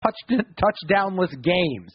touchdownless games.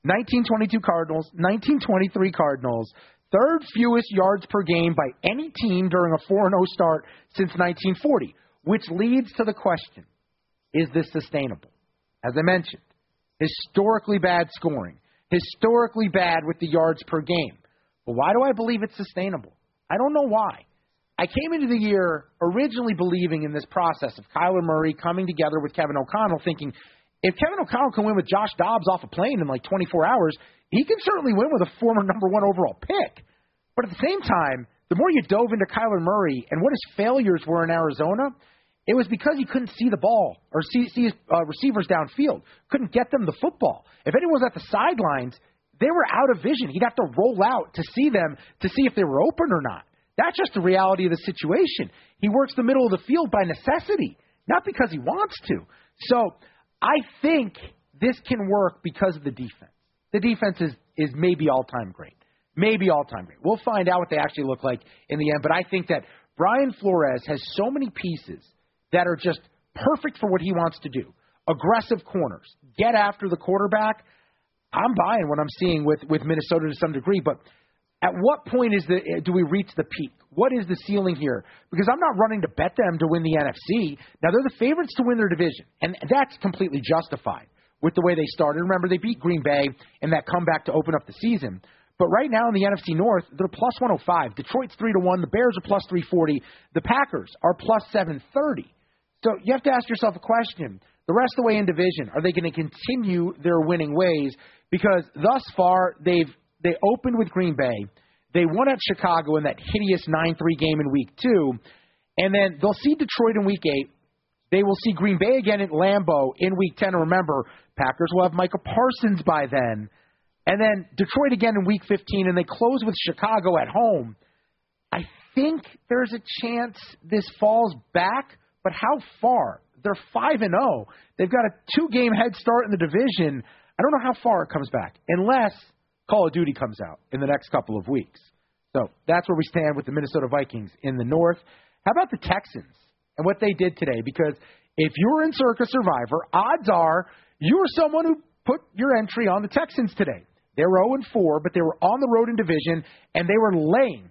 1922 Cardinals, 1923 Cardinals, third fewest yards per game by any team during a 4-0 start since 1940, which leads to the question, is this sustainable? As I mentioned, historically bad scoring, historically bad with the yards per game. But why do I believe it's sustainable? I don't know why. I came into the year originally believing in this process of Kyler Murray coming together with Kevin O'Connell, thinking if Kevin O'Connell can win with Josh Dobbs off a plane in like 24 hours, he can certainly win with a former number 1 overall pick. But at the same time, the more you dove into Kyler Murray and what his failures were in Arizona, it was because he couldn't see the ball or see his receivers downfield, couldn't get them the football. If anyone was at the sidelines, they were out of vision. He'd have to roll out to see them to see if they were open or not. That's just the reality of the situation. He works the middle of the field by necessity, not because he wants to. So I think this can work because of the defense. The defense is maybe all-time great. Maybe all-time great. We'll find out what they actually look like in the end. But I think that Brian Flores has so many pieces that are just perfect for what he wants to do. Aggressive corners. Get after the quarterback. I'm buying what I'm seeing with Minnesota to some degree. But at what point do we reach the peak? What is the ceiling here? Because I'm not running to bet them to win the NFC. Now, they're the favorites to win their division, and that's completely justified with the way they started. Remember, they beat Green Bay in that comeback to open up the season. But right now in the NFC North, they're plus 105. Detroit's 3-1. The Bears are plus 340. The Packers are plus 730. So you have to ask yourself a question. The rest of the way in division, are they going to continue their winning ways? Because thus far, they opened with Green Bay. They won at Chicago in that hideous 9-3 game in Week 2. And then they'll see Detroit in Week 8. They will see Green Bay again at Lambeau in Week 10. And remember, Packers will have Micah Parsons by then. And then Detroit again in Week 15. And they close with Chicago at home. I think there's a chance this falls back. But how far? They're 5-0. They've got a 2-game head start in the division. I don't know how far it comes back, unless Call of Duty comes out in the next couple of weeks. So that's where we stand with the Minnesota Vikings in the North. How about the Texans and what they did today? Because if you were in Circa Survivor, odds are you were someone who put your entry on the Texans today. They were 0-4, but they were on the road in division, and they were laying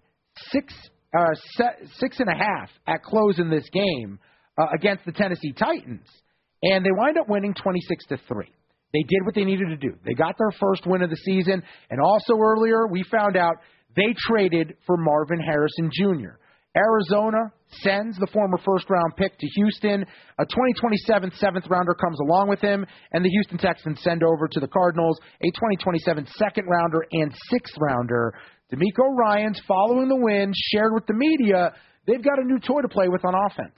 6.5 at close in this game against the Tennessee Titans. And they wind up winning 26-3. They did what they needed to do. They got their first win of the season. And also earlier, we found out they traded for Marvin Harrison Jr. Arizona sends the former first-round pick to Houston. A 2027 seventh-rounder comes along with him. And the Houston Texans send over to the Cardinals a 2027 second-rounder and sixth-rounder. DeMeco Ryans, following the win, shared with the media, they've got a new toy to play with on offense.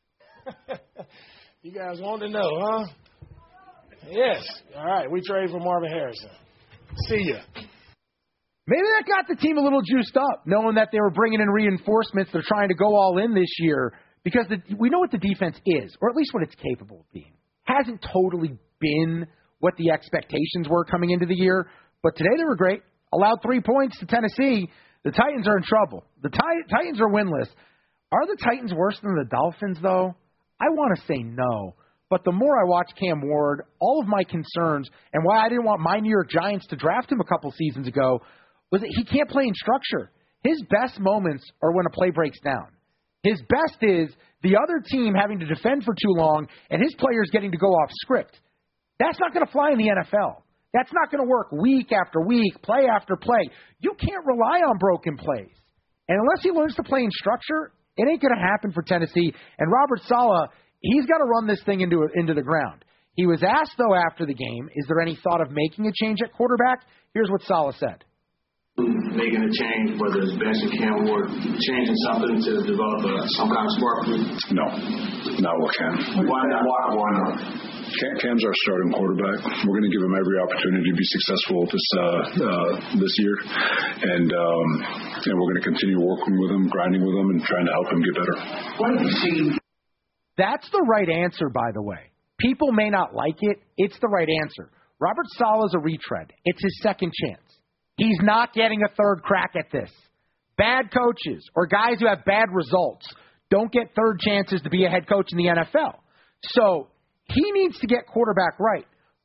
You guys want to know, huh? Yes. All right, we trade for Marvin Harrison. See ya. Maybe that got the team a little juiced up, knowing that they were bringing in reinforcements. They're trying to go all in this year because we know what the defense is, or at least what it's capable of being. Hasn't totally been what the expectations were coming into the year, but today they were great. Allowed 3 points to Tennessee. The Titans are in trouble. The Titans are winless. Are the Titans worse than the Dolphins, though? I want to say no. But the more I watch Cam Ward, all of my concerns, and why I didn't want my New York Giants to draft him a couple seasons ago, was that he can't play in structure. His best moments are when a play breaks down. His best is the other team having to defend for too long and his players getting to go off script. That's not going to fly in the NFL. That's not going to work week after week, play after play. You can't rely on broken plays. And unless he learns to play in structure, it ain't going to happen for Tennessee. And Robert Saleh, he's got to run this thing into the ground. He was asked, though, after the game, is there any thought of making a change at quarterback? Here's what Saleh said. Making a change, whether it's benching Cam Ward, changing something to develop some kind of spark? No, not with Cam. Why not? Cam's our starting quarterback. We're going to give him every opportunity to be successful this year, and we're going to continue working with him, grinding with him, and trying to help him get better. What have you seen? That's the right answer, by the way. People may not like it. It's the right answer. Robert Saleh is a retread. It's his second chance. He's not getting a third crack at this. Bad coaches or guys who have bad results don't get third chances to be a head coach in the NFL. So he needs to get quarterback right.